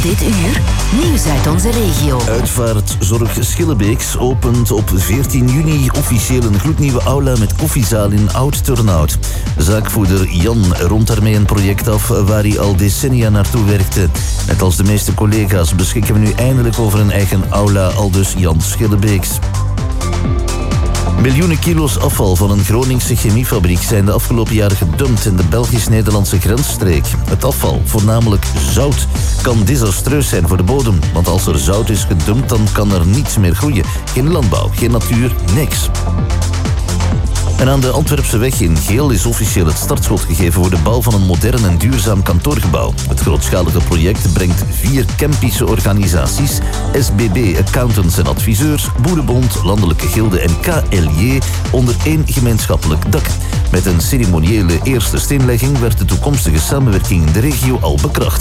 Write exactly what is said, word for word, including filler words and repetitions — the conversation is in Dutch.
Dit uur, nieuws uit onze regio. Uitvaartzorg Schillebeeks opent op veertien juni officieel een gloednieuwe aula met koffiezaal in Oud-Turnhout. Zaakvoerder Jan rondt daarmee een project af waar hij al decennia naartoe werkte. Net als de meeste collega's beschikken we nu eindelijk over een eigen aula, aldus Jan Schillebeeks. Miljoenen kilo's afval van een Groningse chemiefabriek zijn de afgelopen jaren gedumpt in de Belgisch-Nederlandse grensstreek. Het afval, voornamelijk zout, kan desastreus zijn voor de bodem. Want als er zout is gedumpt, dan kan er niets meer groeien. Geen landbouw, geen natuur, niks. En aan de Antwerpse weg in Geel is officieel het startschot gegeven voor de bouw van een modern en duurzaam kantoorgebouw. Het grootschalige project brengt vier Kempische organisaties, S B B Accountants en Adviseurs, Boerenbond, Landelijke Gilde en K L J onder één gemeenschappelijk dak. Met een ceremoniële eerste steenlegging werd de toekomstige samenwerking in de regio al bekrachtigd.